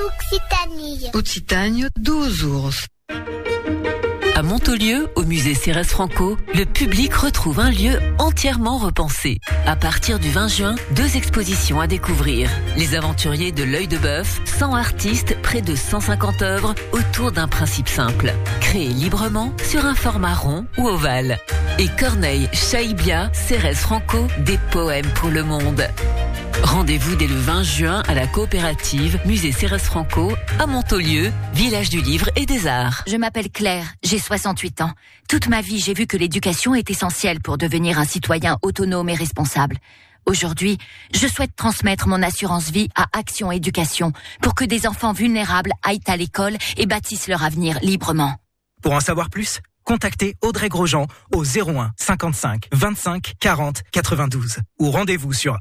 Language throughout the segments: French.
Occitanie. Occitanie, 12 ours. À Montaulieu, au musée Cérès Franco, le public retrouve un lieu entièrement repensé. À partir du 20 juin, 2 expositions à découvrir. Les aventuriers de l'œil de bœuf, 100 artistes, près de 150 œuvres autour d'un principe simple. Créées librement sur un format rond ou ovale. Et Corneille, Chaïbia, Cérès Franco, des poèmes pour le monde. Rendez-vous dès le 20 juin à la coopérative Musée Cérès Franco à Montaulieu, village du livre et des arts. Je m'appelle Claire, j'ai 68 ans. Toute ma vie, j'ai vu que l'éducation est essentielle pour devenir un citoyen autonome et responsable. Aujourd'hui, je souhaite transmettre mon assurance vie à Action Éducation pour que des enfants vulnérables aillent à l'école et bâtissent leur avenir librement. Pour en savoir plus, contactez Audrey Grosjean au 01 55 25 40 92 ou rendez-vous sur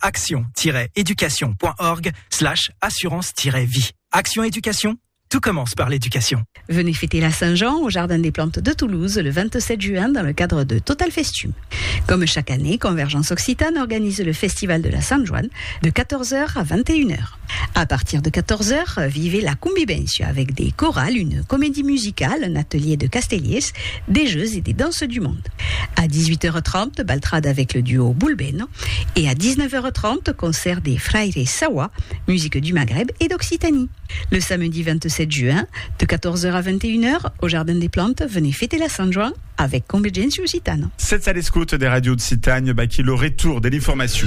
action-éducation.org/assurance-vie. Action Éducation, tout commence par l'éducation. Venez fêter la Saint-Jean au Jardin des Plantes de Toulouse le 27 juin dans le cadre de Total Festum. Comme chaque année, Convergence Occitane organise le Festival de la Saint-Joan de 14h à 21h. À partir de 14h, vivez la Convivencia avec des chorales, une comédie musicale, un atelier de Castelliers, des jeux et des danses du monde. À 18h30, baltrade avec le duo Bulbeno et à 19h30, concert des Fraires Sawa, musique du Maghreb et d'Occitanie. Le samedi 27 juin, de 14h à 21h, au Jardin des Plantes, venez fêter la Saint-Jean avec Convergence Occitane. Cette salle écoute des radios de Citagne, qui le retour de l'information.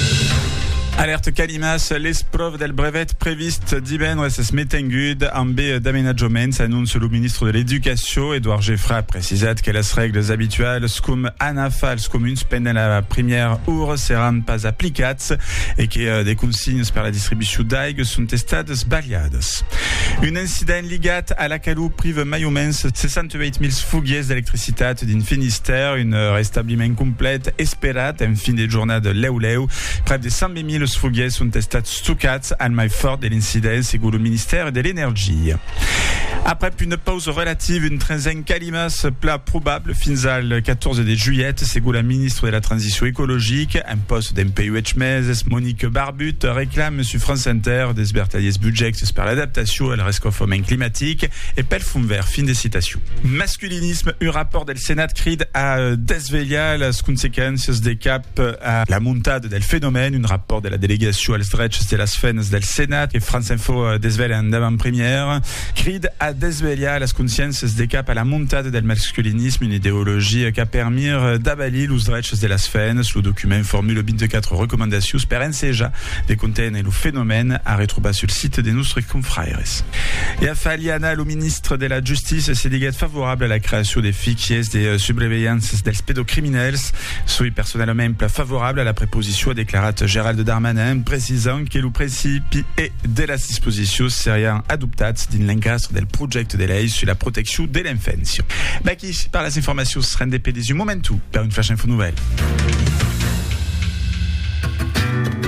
Alerte Calimas, l'esprove del brevet previst divendres es metengud en bé d'aménagement, annonce le ministre de l'Éducation. Edouard Geffra a precisat que les règles habituelles com anafals comuns pendant la première heure seran pas aplicats et que des consignes per la distribució d'aigua sont estades baliades. Un incident ligat a la calu prive mai o menys 68.000 fuguiers d'electricitat din Finistère, un restabliment complet esperat en fin de jornada leu-leu. Près de 120.000 fuguiers sont estats stockats al mai fort de l'incident, segons le ministère de l'Énergie. Après une pause relative, une trenzaine Calimas plat probable fins al 14 de juillet, segons la ministre de la Transition écologique. Un poste d'MPUH meses, Monique Barbut, réclame sur France Inter des bertaliers budgets per l'adaptation à la rescofament climatique et pel fond vert. Fin des citations. Masculinisme, un rapport del Sénat crid à desvegliar les conséquences des cap à la montade del phénomène, un rapport de la délégation als drets de las fenes del Sénat que France Info desvela en avant-première, crid à desvegliar les consciences des cap à la montade del masculinisme, une idéologie qui a permis d'abalir los drets de las fenes. Le document formule 24 recommandations per ensejar de contenir le phénomène à retrouver sur le site de nostres confrères. Et a Faliana, le ministre de la Justice, s'est dit favorable à la création des fichiers des surveillances dels pédocriminels. Soy personnellement favorable à la préposition, a déclaré Gérald Darmanin, précisant que le principe est de la disposition seriant adoptat din l'encastre del project de lei sur la protection de l'enfance. Qui par les informations se rendent des du momentum per une flash info nouvelle.